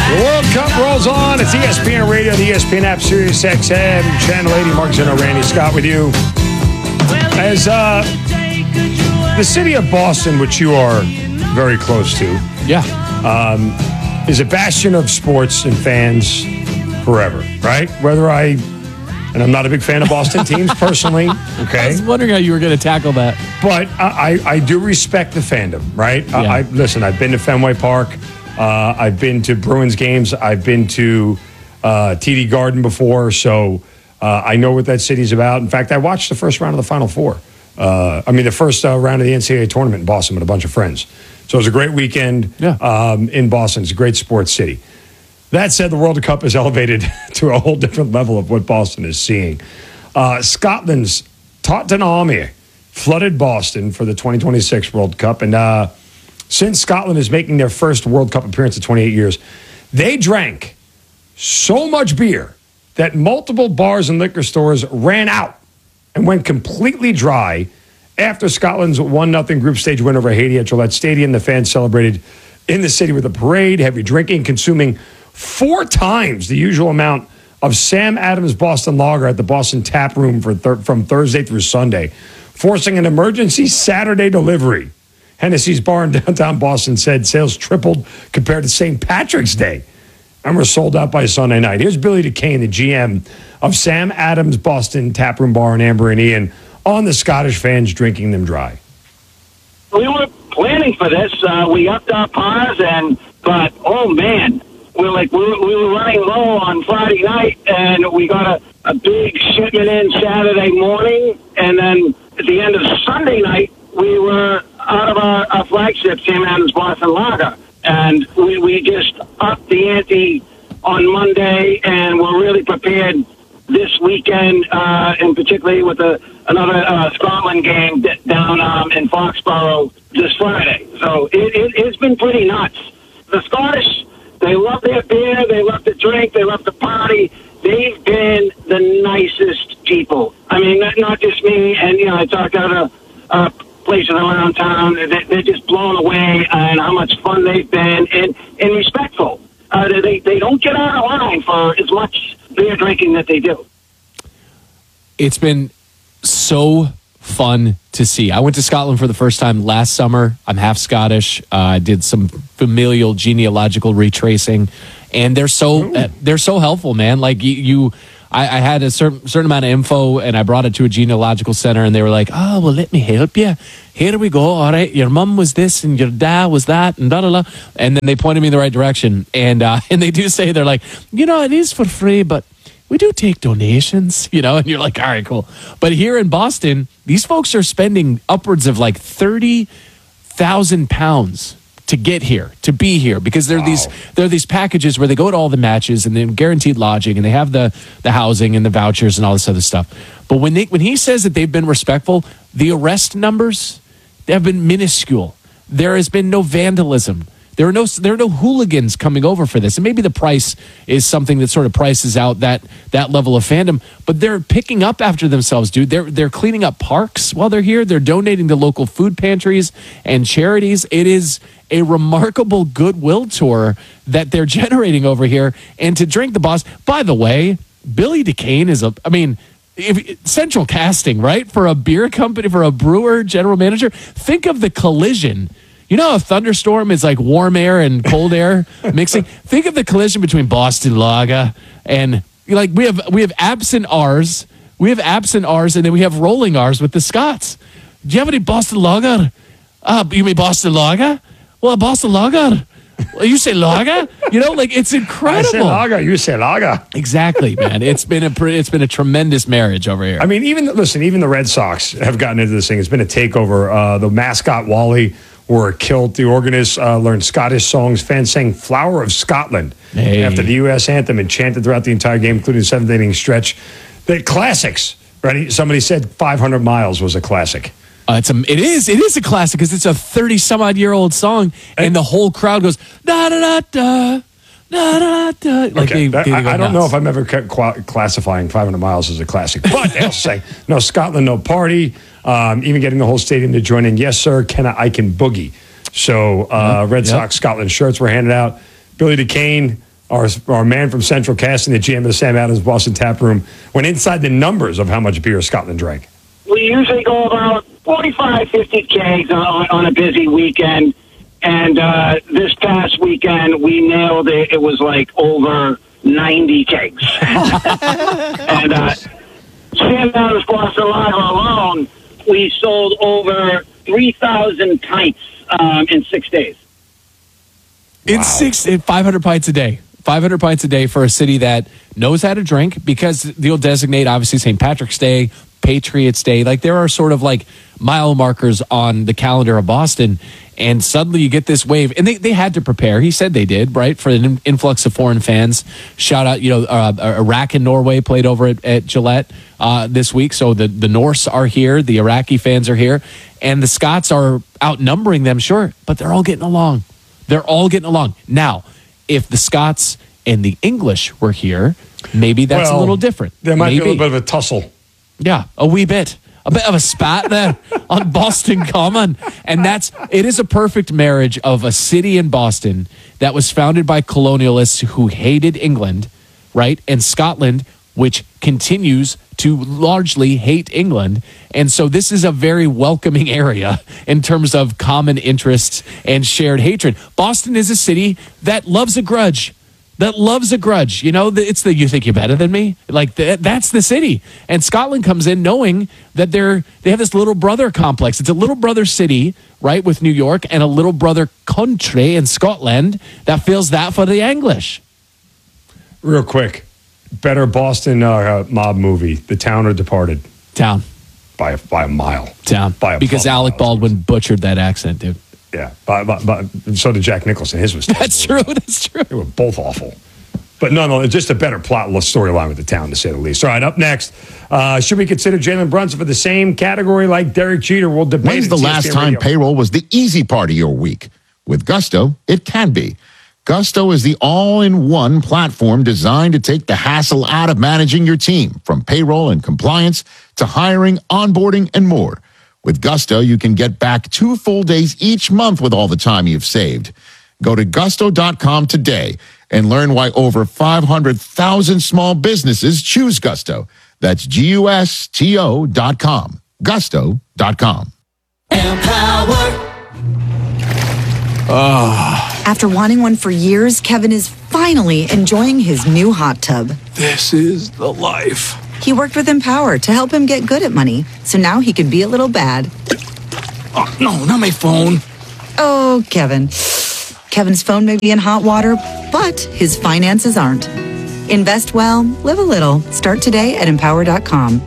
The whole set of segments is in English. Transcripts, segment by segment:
The World Cup rolls on. It's ESPN Radio, the ESPN app, Sirius XM, Channel 80. Mark Zeno, Randy Scott with you. As the city of Boston, which you are very close to, is a bastion of sports and fans forever, right? And I'm not a big fan of Boston teams personally, okay? I was wondering how you were going to tackle that. But I do respect the fandom, right? Yeah. Listen, I've been to Fenway Park. I've been to Bruins games. I've been to TD Garden before, so I know what that city's about. In fact, I watched the first round of the Final Four. The first round of the NCAA tournament in Boston with a bunch of friends. So it was a great weekend in Boston. It's a great sports city. That said, the World Cup is elevated to a whole different level of what Boston is seeing. Scotland's Tottenham flooded Boston for the 2026 World Cup, and since Scotland is making their first World Cup appearance in 28 years, they drank so much beer that multiple bars and liquor stores ran out and went completely dry after Scotland's 1-0 group stage win over Haiti at Gillette Stadium. The fans celebrated in the city with a parade, heavy drinking, consuming 4 times the usual amount of Sam Adams Boston Lager at the Boston Tap Room from Thursday through Sunday, forcing an emergency Saturday delivery. Hennessy's bar in downtown Boston said sales tripled compared to St. Patrick's Day and were sold out by Sunday night. Here's Billy DeCane, the GM of Sam Adams Boston Taproom Bar in Amber and Ian, on the Scottish fans drinking them dry. We were planning for this. We upped our pause, but oh man, we were running low on Friday night, and we got a big shipment in Saturday morning, and then at the end of Sunday night, we were out of our flagship, Sam Adams Boston Lager. And we just upped the ante on Monday, and we're really prepared this weekend, and particularly with another Scotland game down in Foxborough this Friday. So it's been pretty nuts. The Scottish, they love their beer, they love to drink, they love to party. They've been the nicest people. I mean, not just me, and, I talked to other places around town. They're just blown away on how much fun they've been and respectful. They don't get out of line for as much beer drinking that they do. It's been so fun to see. I went to Scotland for the first time last summer. I'm half Scottish. I did some familial genealogical retracing, and they're so helpful, man. Like I had a certain amount of info, and I brought it to a genealogical center, and they were like, "Oh, well, let me help you. Here we go. All right, your mom was this, and your dad was that, and da da da." And then they pointed me in the right direction, and they do say, they're like, it is for free, but we do take donations, and you're like, all right, cool. But here in Boston, these folks are spending upwards of like £30,000 to get here, to be here, because there are these packages where they go to all the matches and they're guaranteed lodging and they have the housing and the vouchers and all this other stuff. But when he says that they've been respectful, the arrest numbers have been minuscule. There has been no vandalism. There are no hooligans coming over for this. And maybe the price is something that sort of prices out that level of fandom. But they're picking up after themselves, dude. They're cleaning up parks while they're here. They're donating to local food pantries and charities. It is a remarkable goodwill tour that they're generating over here. And to drink the boss, by the way, Billy DeCane is central casting, right? For a beer company, for a brewer, general manager. Think of the collision. You know how a thunderstorm is like warm air and cold air mixing? Think of the collision between Boston Lager and we have absent R's. We have absent R's, and then we have rolling R's with the Scots. Do you have any Boston Lager? You mean Boston Lager? Well, Boston Lager. Well, you say lager? It's incredible. I say lager, you say lager. Exactly, man. It's been a tremendous marriage over here. I mean, even the Red Sox have gotten into this thing. It's been a takeover. The mascot Wally wore a kilt. The organist learned Scottish songs. Fans sang "Flower of Scotland" after the U.S. anthem and chanted throughout the entire game, including the seventh inning stretch. The classics, right? Somebody said 500 Miles was a classic. It is a classic because it's a 30-some-odd-year-old song, and the whole crowd goes da da da da da da da. Like okay. I don't know if I'm ever classifying 500 Miles as a classic, but they also say no Scotland, no party. Even getting the whole stadium to join in. Yes, sir. I can boogie. So Red Sox Scotland shirts were handed out. Billy DeCane our man from Central Casting, the GM of the Sam Adams Boston Tap Room, went inside the numbers of how much beer Scotland drank. We usually go about 45, 50 kegs on a busy weekend. And this past weekend, we nailed it. It was like over 90 kegs. And Sam Adams Boston Lager alone, we sold over 3,000 pints in 6 days. In 500 pints a day. 500 pints a day for a city that knows how to drink, because they'll designate, obviously, St. Patrick's Day, Patriots Day. Like, there are sort of like mile markers on the calendar of Boston, and suddenly you get this wave. And they had to prepare. He said they did, right, for an influx of foreign fans. Shout out, Iraq and Norway played over at Gillette this week. So the Norse are here, the Iraqi fans are here, and the Scots are outnumbering them, sure, but they're all getting along. They're all getting along. Now, if the Scots and the English were here, maybe that's a little different. There might be a little bit of a tussle. Yeah, a wee bit. A bit of a spat there on Boston Common. And it is a perfect marriage of a city in Boston that was founded by colonialists who hated England, right? And Scotland, which continues to largely hate England. And so this is a very welcoming area in terms of common interests and shared hatred. Boston is a city that loves a grudge. You know, it's you think you're better than me? Like, that's the city. And Scotland comes in knowing that they have this little brother complex. It's a little brother city, right, with New York, and a little brother country in Scotland that feels that for the English. Real quick, better Boston mob movie, The Town or Departed? Town. By a mile. Town. Because Alec Baldwin butchered that accent, dude. Yeah, but so did Jack Nicholson. His was terrible. That's true. They were both awful. But no, just a better plot storyline with The Town, to say the least. All right, up next, should we consider Jalen Brunson for the same category like Derek Jeter? We'll debate. When's the last time payroll was the easy part of your week? With Gusto, it can be. Gusto is the all-in-one platform designed to take the hassle out of managing your team, from payroll and compliance to hiring, onboarding, and more. With Gusto, you can get back 2 full days each month with all the time you've saved. Go to gusto.com today and learn why over 500,000 small businesses choose Gusto. That's GUSTO.com. Gusto.com. Empower. After wanting one for years, Kevin is finally enjoying his new hot tub. This is the life. He worked with Empower to help him get good at money, so now he could be a little bad. Oh, no, not my phone. Oh, Kevin. Kevin's phone may be in hot water, but his finances aren't. Invest well, live a little. Start today at Empower.com.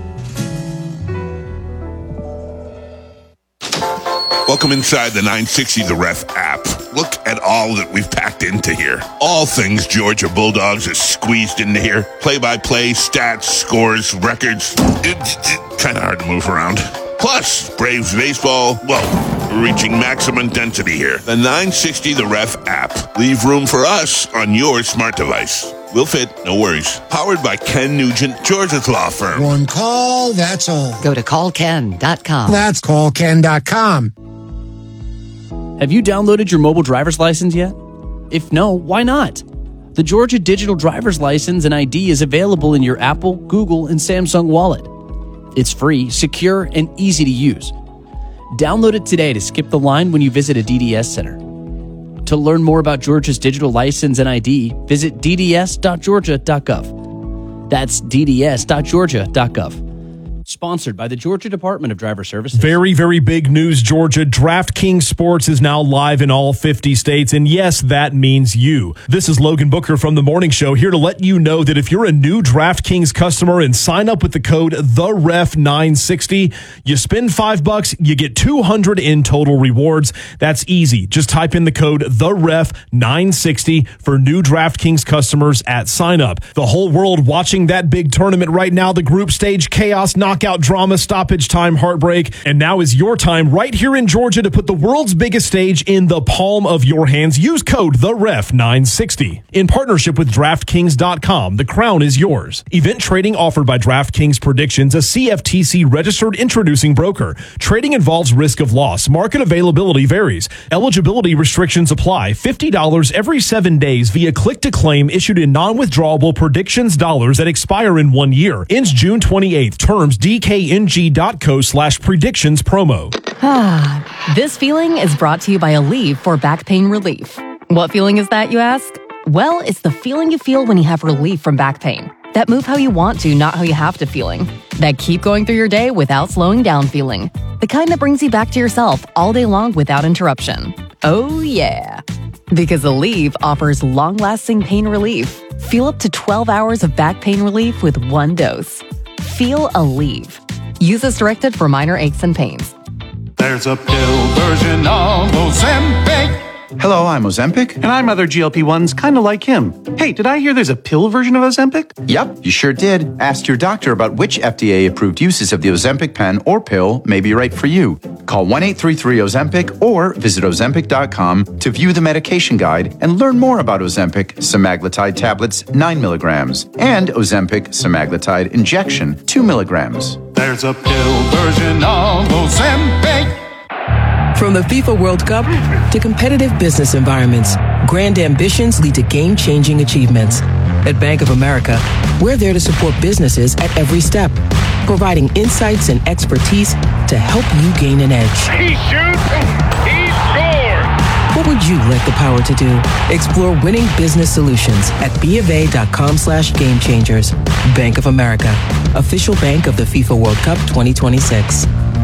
Welcome inside the 960 The Ref app. Look at all that we've packed into here. All things Georgia Bulldogs are squeezed into here. Play-by-play, stats, scores, records. It's kind of hard to move around. Plus, Braves baseball, well, we're reaching maximum density here. The 960 The Ref app. Leave room for us on your smart device. We'll fit, no worries. Powered by Ken Nugent, Georgia's law firm. One call, that's all. Go to callken.com. That's callken.com. Have you downloaded your mobile driver's license yet? If no, why not? The Georgia Digital Driver's License and ID is available in your Apple, Google, and Samsung wallet. It's free, secure, and easy to use. Download it today to skip the line when you visit a DDS center. To learn more about Georgia's digital license and ID, visit dds.georgia.gov. That's dds.georgia.gov. Sponsored by the Georgia Department of Driver Services. Very, very big news, Georgia. DraftKings Sports is now live in all 50 states, and yes, that means you. This is Logan Booker from The Morning Show, here to let you know that if you're a new DraftKings customer and sign up with the code THEREF960, you spend $5, you get $200 in total rewards. That's easy. Just type in the code THEREF960 for new DraftKings customers at sign up. The whole world watching that big tournament right now, the group stage chaos knockout lockout drama, stoppage time, heartbreak. And now is your time right here in Georgia to put the world's biggest stage in the palm of your hands. Use code THEREF960. In partnership with DraftKings.com, the crown is yours. Event trading offered by DraftKings Predictions, a CFTC registered introducing broker. Trading involves risk of loss. Market availability varies. Eligibility restrictions apply. $50 every 7 days via click-to-claim issued in non-withdrawable predictions dollars that expire in 1 year. Ends June 28th. Terms dkng.co/predictions promo. This feeling is brought to you by Aleve for back pain relief. What feeling is that, you ask? Well, it's the feeling you feel when you have relief from back pain. That move how you want to, not how you have to feeling. That keep going through your day without slowing down feeling. The kind that brings you back to yourself all day long without interruption. Oh yeah. Because Aleve offers long-lasting pain relief. Feel up to 12 hours of back pain relief with one dose. Feel Aleve. Use as directed for minor aches and pains. There's a pill version of Ozempic. Hello, I'm Ozempic. And I'm other GLP-1s kind of like him. Hey, did I hear there's a pill version of Ozempic? Yep, you sure did. Ask your doctor about which FDA-approved uses of the Ozempic pen or pill may be right for you. Call 1-833-OZEMPIC or visit Ozempic.com to view the medication guide and learn more about Ozempic semaglutide tablets 9 milligrams and Ozempic semaglutide injection 2 milligrams. There's a pill version of Ozempic. From the FIFA World Cup to competitive business environments, grand ambitions lead to game-changing achievements. At Bank of America, we're there to support businesses at every step, providing insights and expertise to help you gain an edge. He shoots, he scores! What would you like the power to do? Explore winning business solutions at BofA.com/gamechangers. Bank of America, official bank of the FIFA World Cup 2026.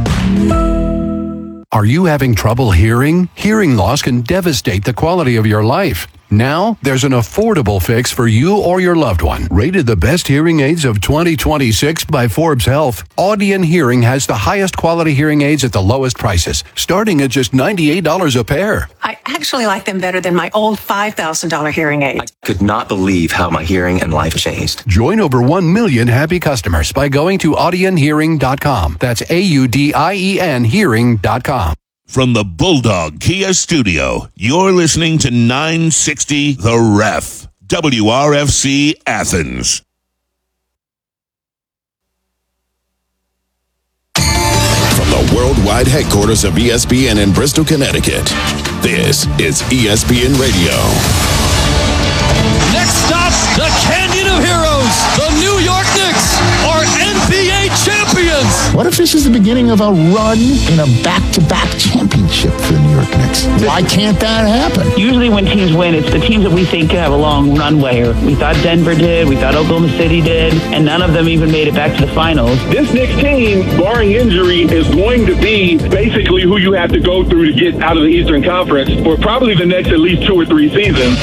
Are you having trouble hearing? Hearing loss can devastate the quality of your life. Now, there's an affordable fix for you or your loved one. Rated the best hearing aids of 2026 by Forbes Health, Audion Hearing has the highest quality hearing aids at the lowest prices, starting at just $98 a pair. I actually like them better than my old $5,000 hearing aid. I could not believe how my hearing and life changed. Join over 1 million happy customers by going to audionhearing.com. That's AUDIEN hearing.com. From the Bulldog Kia Studio, you're listening to 960 The Ref, WRFC Athens. From the worldwide headquarters of ESPN in Bristol, Connecticut, this is ESPN Radio. Next stop, the Canyon of Heroes. The New York Knicks are NBA champions. What if this is the beginning of a run in a back-to-back championship for the New York Knicks? Why can't that happen? Usually when teams win, it's the teams that we think have a long runway. We thought Denver did, we thought Oklahoma City did, and none of them even made it back to the finals. This Knicks team, barring injury, is going to be basically who you have to go through to get out of the Eastern Conference for probably the next at least 2 or 3 seasons.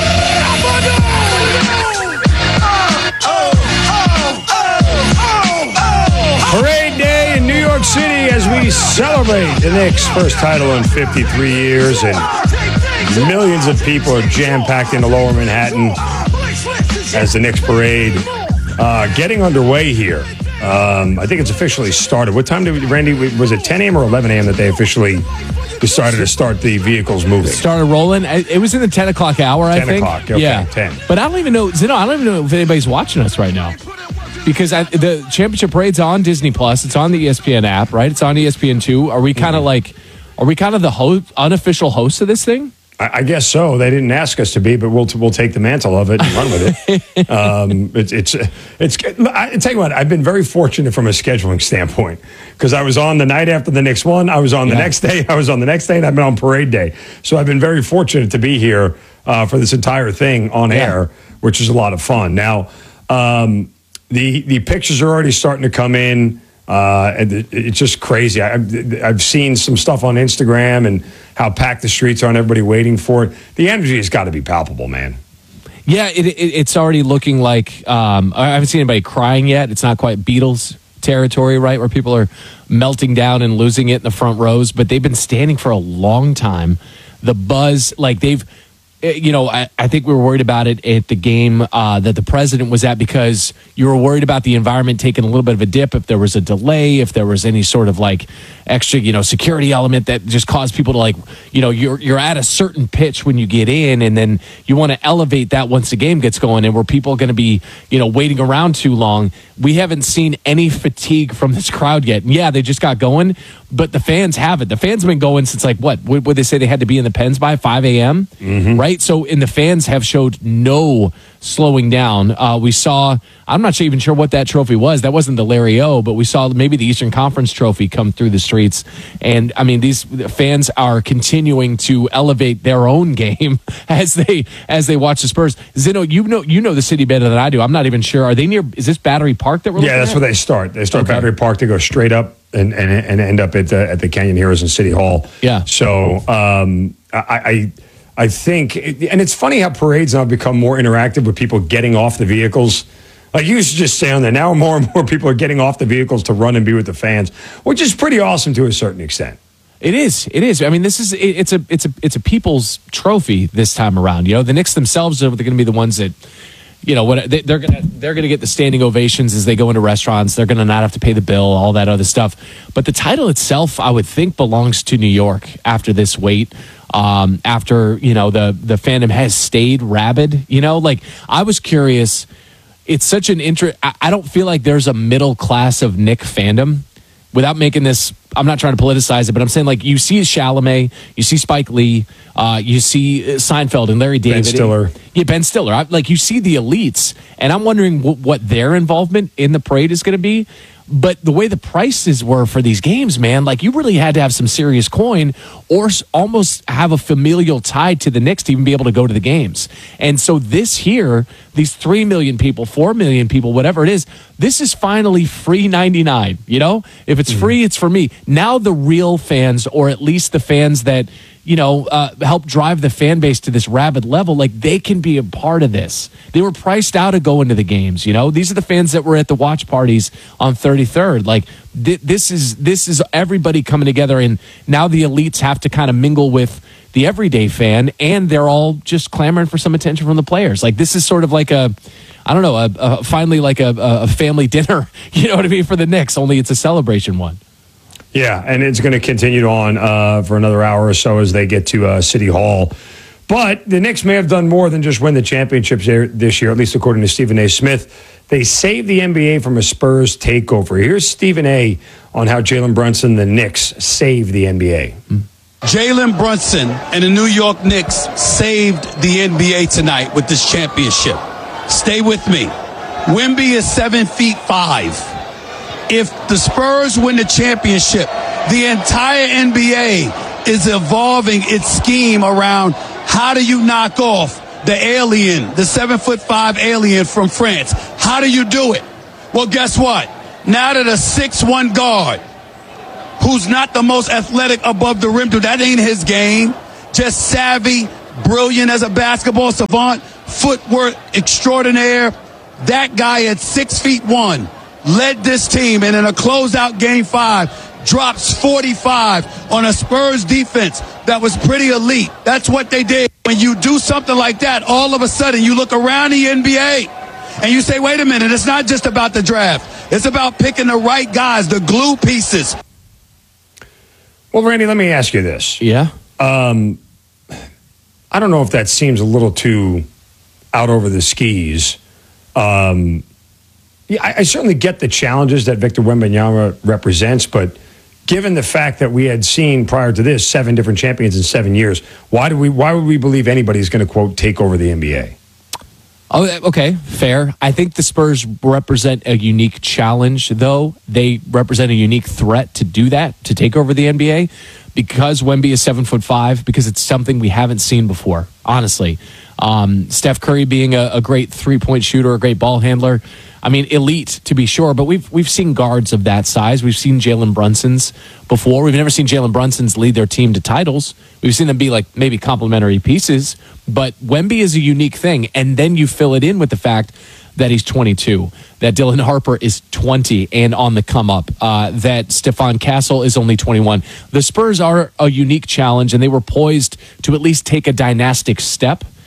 Parade Day in New York City as we celebrate the Knicks' first title in 53 years, and millions of people are jam-packed into Lower Manhattan as the Knicks parade getting underway here. I think it's officially started. What time did Randy? Was it 10 a.m. or 11 a.m. that they officially decided to start the vehicles moving? Started rolling. It was in the 10 o'clock hour, I 10 think. o'clock, okay, yeah. 10. But I don't even know, Zeno, I don't even know if anybody's watching us right now. Because the championship parade's on Disney Plus. It's on the ESPN app, right? It's on ESPN2. Are we kind of the unofficial host of this thing? I guess so. They didn't ask us to be, but we'll take the mantle of it and run with it. I tell you what, I've been very fortunate from a scheduling standpoint because I was on the night after the Knicks won. I was on the next day. I was on the next day, and I've been on parade day. So I've been very fortunate to be here for this entire thing on air, which is a lot of fun. Now, the pictures are already starting to come in. And it's just crazy. I've seen some stuff on Instagram and how packed the streets are and everybody waiting for it. The energy has got to be palpable, man. Yeah, it's already looking like I haven't seen anybody crying yet. It's not quite Beatles territory, right, where people are melting down and losing it in the front rows. But they've been standing for a long time. The buzz, like I think we were worried about it at the game that the president was at because you were worried about the environment taking a little bit of a dip if there was a delay, if there was any sort of like extra, security element that just caused people to like, you're at a certain pitch when you get in, and then you want to elevate that once the game gets going, and where people are going to be, waiting around too long. We haven't seen any fatigue from this crowd yet. And yeah, they just got going, but the fans haven't. The fans have been going since like what would they say they had to be in the pens by 5 a.m. Right? So, and the fans have showed no slowing down. We saw, I'm not even sure what that trophy was. That wasn't the Larry O, but we saw maybe the Eastern Conference trophy come through the streets. And I mean, these fans are continuing to elevate their own game as they watch the Spurs. Zeno, you know the city better than I do. I'm not even sure. Are they near? Is this Battery Park that we're looking at? Yeah, that's where they start. They start Battery Park. They go straight up and end up at the Canyon Heroes in City Hall. Yeah. So I think, and it's funny how parades now become more interactive with people getting off the vehicles. Like you used to just stay on there. Now more and more people are getting off the vehicles to run and be with the fans, which is pretty awesome to a certain extent. It is. I mean, it's a people's trophy this time around. The Knicks themselves are going to be the ones that, they're gonna get the standing ovations as they go into restaurants. They're gonna not have to pay the bill, all that other stuff. But the title itself, I would think, belongs to New York after this wait. After the fandom has stayed rabid. I was curious. It's such an I don't feel like there's a middle class of Knick fandom. Without making this, I'm not trying to politicize it, but I'm saying like you see Chalamet, you see Spike Lee, you see Seinfeld and Larry David. Ben Stiller. Ben Stiller. You see the elites, and I'm wondering what their involvement in the parade is going to be. But the way the prices were for these games, man, like you really had to have some serious coin or almost have a familial tie to the Knicks to even be able to go to the games. And so this here, these 3 million people, 4 million people, whatever it is, this is finally free 99. If it's free, it's for me. Now the real fans, or at least the fans that, help drive the fan base to this rabid level, like they can be a part of this. They were priced out of going to the games. These are the fans that were at the watch parties on 33rd. Like this is everybody coming together, and now the elites have to kind of mingle with the everyday fan, and they're all just clamoring for some attention from the players. Like this is sort of like finally like a family dinner, you know what I mean, for the Knicks, only it's a celebration one. Yeah, and it's going to continue on for another hour or so as they get to City Hall. But the Knicks may have done more than just win the championships this year, at least according to Stephen A. Smith. They saved the NBA from a Spurs takeover. Here's Stephen A. on how Jalen Brunson, the Knicks, saved the NBA. Jalen Brunson and the New York Knicks saved the NBA tonight with this championship. Stay with me. Wemby is 7'5". If the Spurs win the championship, the entire NBA is evolving its scheme around how do you knock off the alien, the 7'5" alien from France. How do you do it? Well, guess what? Now that a 6'1" guard, who's not the most athletic above the rim, dude, that ain't his game. Just savvy, brilliant as a basketball savant, footwork extraordinaire. That guy at 6'1" led this team, and in a closeout game 5, drops 45 on a Spurs defense that was pretty elite. That's what they did. When you do something like that, all of a sudden you look around the NBA and you say, wait a minute, it's not just about the draft. It's about picking the right guys, the glue pieces. Well, Randy, let me ask you this. Yeah? I don't know if that seems a little too out over the skis. Yeah, I certainly get the challenges that Victor Wembanyama represents, but given the fact that we had seen prior to this 7 different champions in 7 years, why would we believe anybody's going to, quote, take over the NBA? Oh, okay, fair. I think the Spurs represent a unique challenge, though. They represent a unique threat to do that, to take over the NBA, because Wemby is 7'5", because it's something we haven't seen before, honestly. Steph Curry being a great three-point shooter, a great ball handler. I mean, elite to be sure, but we've seen guards of that size. We've seen Jalen Brunsons before. We've never seen Jalen Brunsons lead their team to titles. We've seen them be like maybe complementary pieces, but Wemby is a unique thing. And then you fill it in with the fact that he's 22, that Dylan Harper is 20 and on the come up, that Stephon Castle is only 21. The Spurs are a unique challenge, and they were poised to at least take a dynastic step.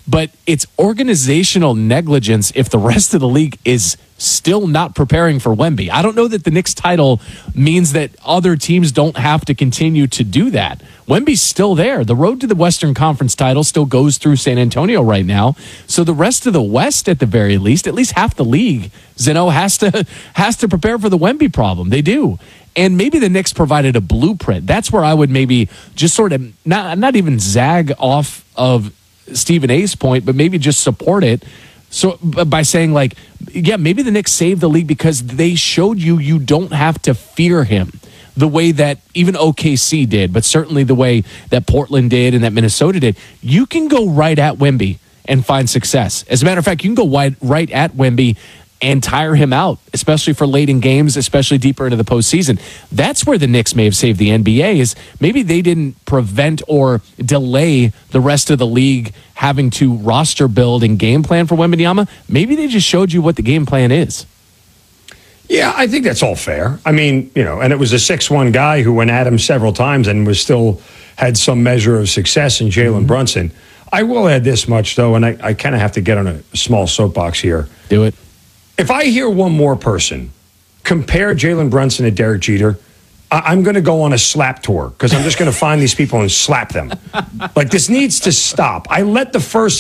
but it's organizational negligence if the rest of the league is still not preparing for Wemby. I don't know that the Knicks title means that other teams don't have to continue to do that. Wemby's still there. The road to the Western Conference title still goes through San Antonio right now. So the rest of the West, at the very least, at least half the league, Zeno, has to prepare for the Wemby problem. They do. And maybe the Knicks provided a blueprint. That's where I would maybe just sort of not even zag off of Stephen A's point, but maybe just support it. So by saying like, yeah, maybe the Knicks saved the league because they showed you don't have to fear him the way that even OKC did, but certainly the way that Portland did and that Minnesota did. You can go right at Wemby and find success. As a matter of fact, you can go right at Wemby and tire him out, especially for late in games, especially deeper into the postseason. That's where the Knicks may have saved the NBA, is maybe they didn't prevent or delay the rest of the league having to roster build and game plan for Wembanyama. Maybe they just showed you what the game plan is. Yeah, I think that's all fair. I mean, and it was a 6'1" guy who went at him several times and was still had some measure of success in Jalen Brunson. I will add this much, though, and I kind of have to get on a small soapbox here. Do it. If I hear one more person compare Jalen Brunson to Derek Jeter, I'm going to go on a slap tour because I'm just going to find these people and slap them. Like, this needs to stop. I let the first,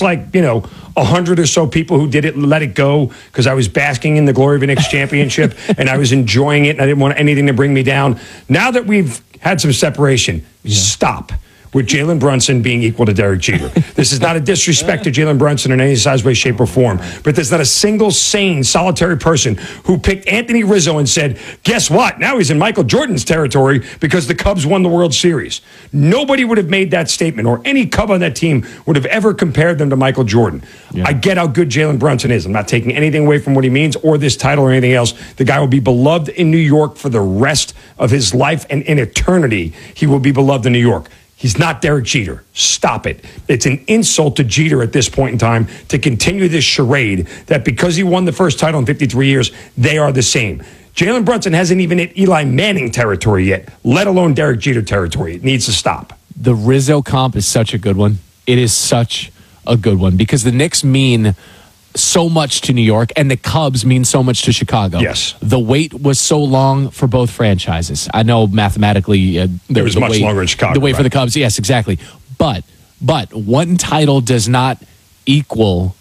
100 or so people who did it let it go because I was basking in the glory of a Knicks championship and I was enjoying it and I didn't want anything to bring me down. Now that we've had some separation, stop with Jalen Brunson being equal to Derek Jeter. This is not a disrespect to Jalen Brunson in any size, way, shape, or form, but there's not a single sane, solitary person who picked Anthony Rizzo and said, guess what? Now he's in Michael Jordan's territory because the Cubs won the World Series. Nobody would have made that statement, or any Cub on that team would have ever compared them to Michael Jordan. Yeah. I get how good Jalen Brunson is. I'm not taking anything away from what he means or this title or anything else. The guy will be beloved in New York for the rest of his life, and in eternity, he will be beloved in New York. He's not Derek Jeter. Stop it. It's an insult to Jeter at this point in time to continue this charade that because he won the first title in 53 years, they are the same. Jalen Brunson hasn't even hit Eli Manning territory yet, let alone Derek Jeter territory. It needs to stop. The Rizzo comp is such a good one. It is such a good one because the Knicks mean so much to New York and the Cubs mean so much to Chicago. Yes. The wait was so long for both franchises. I know mathematically it was much longer in Chicago. The wait for the Cubs, yes, exactly. But one title does not equal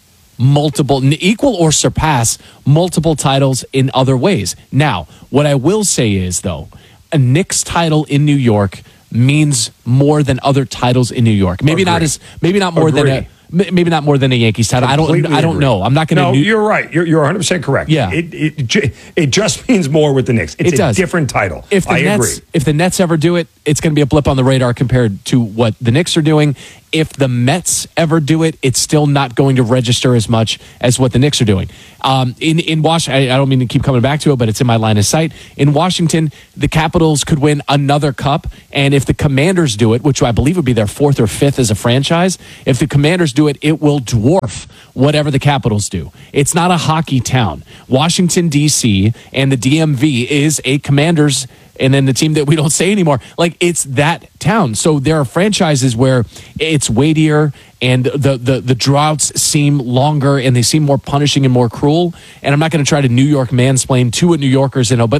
or surpass multiple titles in other ways. Now, what I will say is, though, a Knicks title in New York means more than other titles in New York. Maybe not more than a Yankees title. I don't know. I'm not going to. No, you're right. You're 100% correct. Yeah. It just means more with the Knicks. It's a different title. I agree. If the Nets ever do it, it's going to be a blip on the radar compared to what the Knicks are doing. If the Mets ever do it, it's still not going to register as much as what the Knicks are doing. In Washington, I don't mean to keep coming back to it, but it's in my line of sight. In Washington, the Capitals could win another cup, and if the Commanders do it, which I believe would be their fourth or fifth as a franchise, if the Commanders do it, it will dwarf whatever the Capitals do. It's not a hockey town. Washington, D.C., and the DMV is a Commanders, and then the team that we don't say anymore. Like, it's that town. So there are franchises where it's weightier and the droughts seem longer and they seem more punishing and more cruel. And I'm not going to try to New York mansplain to a New Yorkers, but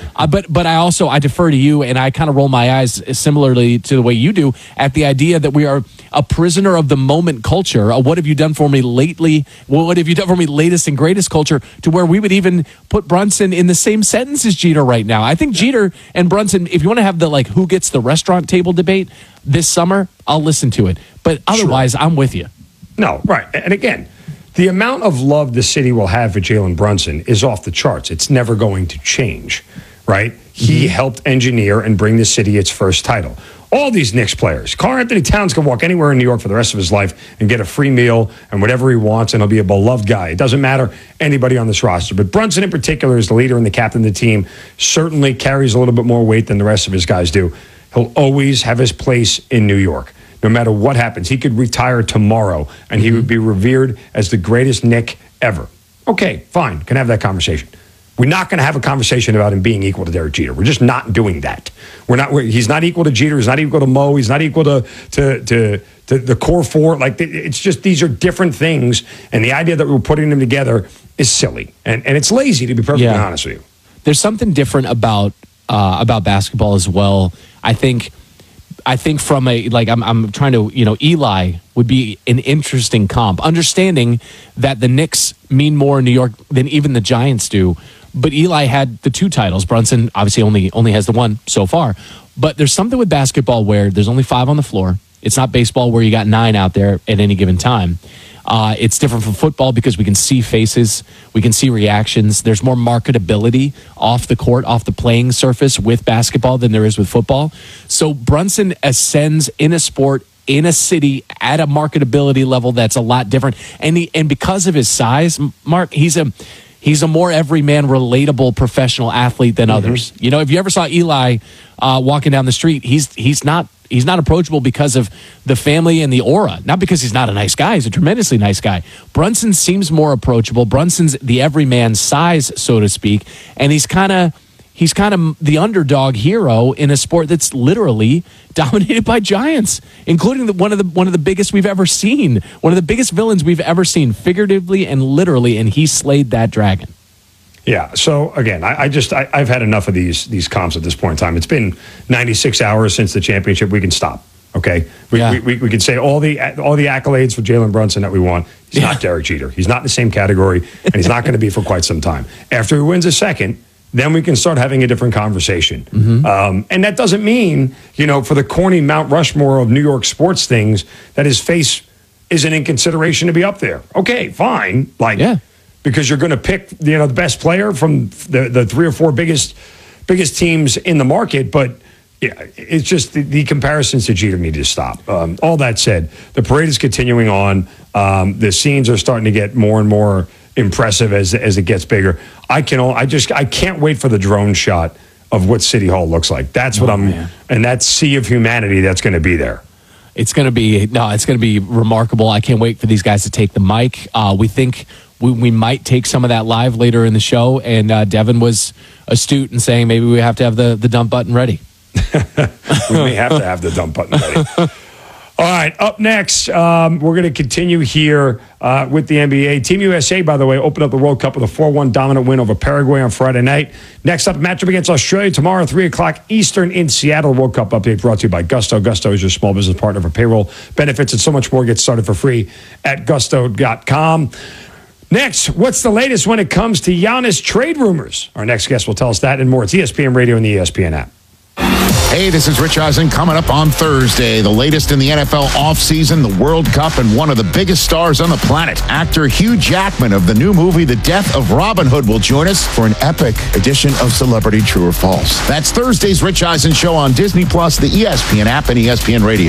I defer to you, and I kind of roll my eyes similarly to the way you do at the idea that we are a prisoner of the moment culture. What have you done for me lately? What have you done for me latest and greatest culture, to where we would even put Brunson in the same sentence as Jeter right now. I think Jeter and Brunson, if you want to have the who gets the restaurant table debate this summer, I'll listen to it. But otherwise, sure. I'm with you. No, right. And again, the amount of love the city will have for Jalen Brunson is off the charts. It's never going to change, right? He helped engineer and bring the city its first title. All these Knicks players, Karl-Anthony Towns can walk anywhere in New York for the rest of his life and get a free meal and whatever he wants, and he'll be a beloved guy. It doesn't matter anybody on this roster. But Brunson in particular, is the leader and the captain of the team, certainly carries a little bit more weight than the rest of his guys do. He'll always have his place in New York. No matter what happens, he could retire tomorrow, and he would be revered as the greatest Knick ever. Okay, fine, can have that conversation. We're not going to have a conversation about him being equal to Derek Jeter. We're just not doing that. He's not equal to Jeter. He's not equal to Mo. He's not equal to the core four. Like, it's just, these are different things. And the idea that we're putting them together is silly. And it's lazy, to be perfectly honest with you. There's something different about basketball as well. I think from I'm trying to, Eli would be an interesting comp, understanding that the Knicks mean more in New York than even the Giants do. But Eli had the 2 titles. Brunson obviously only has the 1 so far. But there's something with basketball where there's only 5 on the floor. It's not baseball where you got 9 out there at any given time. It's different from football because we can see faces, we can see reactions. There's more marketability off the court, off the playing surface with basketball than there is with football. So Brunson ascends in a sport, in a city, at a marketability level that's a lot different. And because of his size, Mark, he's a more everyman, relatable professional athlete than others. If you ever saw Eli walking down the street, he's not approachable because of the family and the aura, not because he's not a nice guy. He's a tremendously nice guy. Brunson seems more approachable. Brunson's the everyman size, so to speak, and he's kind of the underdog hero in a sport that's literally dominated by giants, including one of the biggest we've ever seen, one of the biggest villains we've ever seen, figuratively and literally, and he slayed that dragon. Yeah. So again, I've had enough of these comps at this point in time. It's been 96 hours since the championship. We can stop. Okay. We can say all the accolades for Jalen Brunson that we want. He's not Derek Jeter. He's not in the same category, and he's not going to be for quite some time. After he wins a second, then we can start having a different conversation. And that doesn't mean, for the corny Mount Rushmore of New York sports things, that his face isn't in consideration to be up there. Okay, fine. Because you're going to pick, the best player from the 3 or 4 biggest teams in the market. But yeah, it's just the comparisons to Jeter need to stop. All that said, the parade is continuing on. The scenes are starting to get more and more impressive as it gets bigger. I can't wait for the drone shot of what City Hall looks like. That's what and that sea of humanity that's going to be there. It's going to be remarkable. I can't wait for these guys to take the mic. We think we might take some of that live later in the show, and Devin was astute in saying maybe we have to have the dump button ready. We may have to have the dump button ready. All right, up next, we're going to continue here with the NBA. Team USA, by the way, opened up the World Cup with a 4-1 dominant win over Paraguay on Friday night. Next up, matchup against Australia tomorrow, 3 o'clock Eastern in Seattle. World Cup update brought to you by Gusto. Gusto is your small business partner for payroll, benefits, and so much more. Get started for free at gusto.com. Next, what's the latest when it comes to Giannis trade rumors? Our next guest will tell us that and more. It's ESPN Radio and the ESPN app. Hey, this is Rich Eisen. Coming up on Thursday, the latest in the NFL offseason, the World Cup, and one of the biggest stars on the planet. Actor Hugh Jackman of the new movie The Death of Robin Hood will join us for an epic edition of Celebrity True or False. That's Thursday's Rich Eisen Show on Disney+, the ESPN app, and ESPN Radio.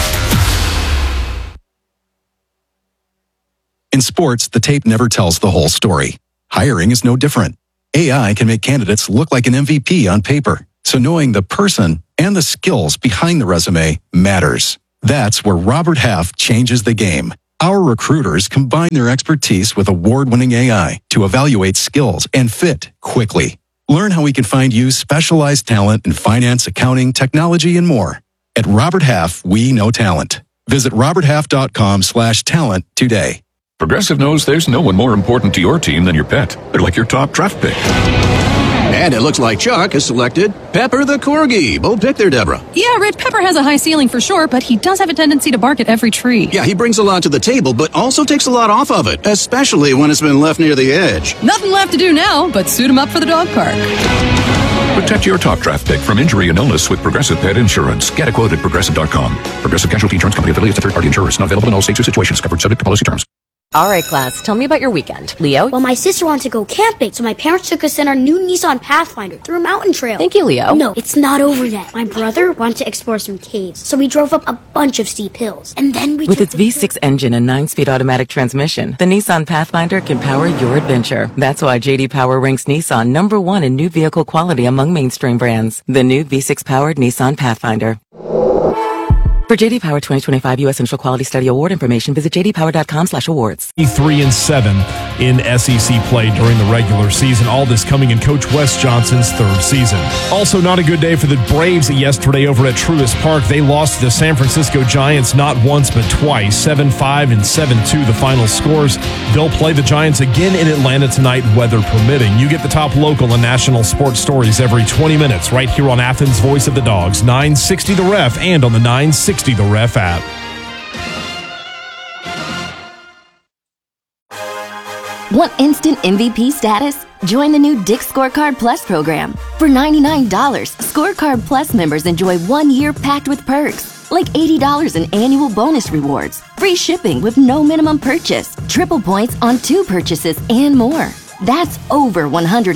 In sports, the tape never tells the whole story. Hiring is no different. AI can make candidates look like an MVP on paper. So knowing the person and the skills behind the resume matters. That's where Robert Half changes the game. Our recruiters combine their expertise with award-winning AI to evaluate skills and fit quickly. Learn how we can find you specialized talent in finance, accounting, technology, and more. At Robert Half, we know talent. Visit roberthalf.com/talent today. Progressive knows there's no one more important to your team than your pet. They're like your top draft pick. And it looks like Chuck has selected Pepper the Corgi. Bold pick there, Deborah. Yeah, Rich, Pepper has a high ceiling for sure, but he does have a tendency to bark at every tree. Yeah, he brings a lot to the table, but also takes a lot off of it, especially when it's been left near the edge. Nothing left to do now but suit him up for the dog park. Protect your top draft pick from injury and illness with Progressive Pet Insurance. Get a quote at Progressive.com. Progressive Casualty Insurance Company affiliates of third-party insurers. Not available in all states or situations. Covered subject to policy terms. All right, class, tell me about your weekend. Leo? Well, my sister wanted to go camping, so my parents took us in our new Nissan Pathfinder through a mountain trail. Thank you, Leo. No, it's not over yet. My brother wanted to explore some caves, so we drove up a bunch of steep hills. And then we With its V6 engine and 9-speed automatic transmission, the Nissan Pathfinder can power your adventure. That's why J.D. Power ranks Nissan #1 in new vehicle quality among mainstream brands. The new V6-powered Nissan Pathfinder. For J.D. Power 2025 U.S. Central Quality Study Award information, visit jdpower.com/awards. 3-7. in SEC play during the regular season. All this coming in Coach Wes Johnson's third season. Also, not a good day for the Braves yesterday over at Truist Park. They lost to the San Francisco Giants not once but twice, 7-5 and 7-2 the final scores. They'll play the Giants again in Atlanta tonight, weather permitting. You get the top local and national sports stories every 20 minutes right here on Athens' Voice of the Dogs, 960 The Ref, and on the 960 The Ref app. Want instant MVP status? Join the new Dick's Scorecard Plus program. For $99, Scorecard Plus members enjoy 1 year packed with perks, like $80 in annual bonus rewards, free shipping with no minimum purchase, triple points on 2 purchases, and more. That's over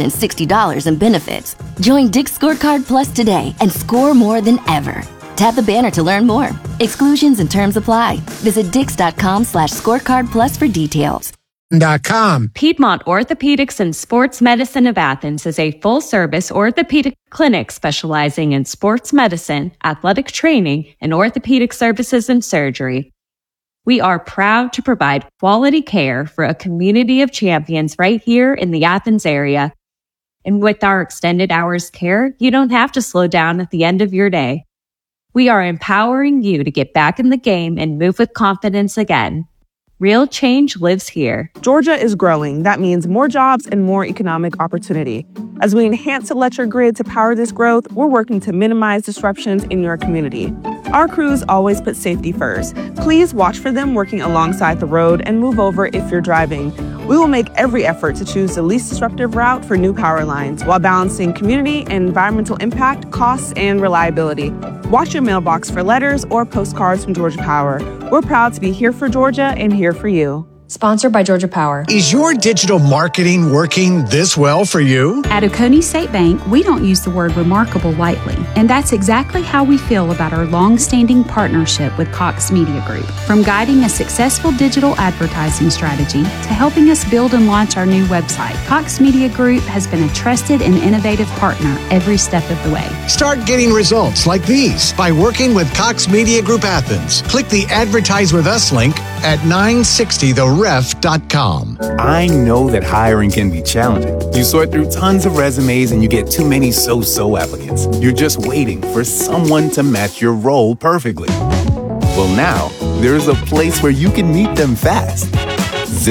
$160 in benefits. Join Dick's Scorecard Plus today and score more than ever. Tap the banner to learn more. Exclusions and terms apply. Visit dix.com/scorecard plus for details. Piedmont Orthopedics and Sports Medicine of Athens is a full-service orthopedic clinic specializing in sports medicine, athletic training, and orthopedic services and surgery. We are proud to provide quality care for a community of champions right here in the Athens area. And with our extended hours care, you don't have to slow down at the end of your day. We are empowering you to get back in the game and move with confidence again. Real change lives here. Georgia is growing. That means more jobs and more economic opportunity. As we enhance electric grid to power this growth, we're working to minimize disruptions in your community. Our crews always put safety first. Please watch for them working alongside the road and move over if you're driving. We will make every effort to choose the least disruptive route for new power lines while balancing community and environmental impact, costs, and reliability. Watch your mailbox for letters or postcards from Georgia Power. We're proud to be here for Georgia and here for you. Sponsored by Georgia Power. Is your digital marketing working this well for you? At Oconee State Bank, we don't use the word remarkable lightly, and that's exactly how we feel about our long-standing partnership with Cox Media Group. From guiding a successful digital advertising strategy to helping us build and launch our new website, Cox Media Group has been a trusted and innovative partner every step of the way. Start getting results like these by working with Cox Media Group Athens. Click the Advertise With Us link at 960theref.com. I know that hiring can be challenging. You sort through tons of resumes and you get too many so-so applicants. You're just waiting for someone to match your role perfectly. Well, now, there's a place where you can meet them fast.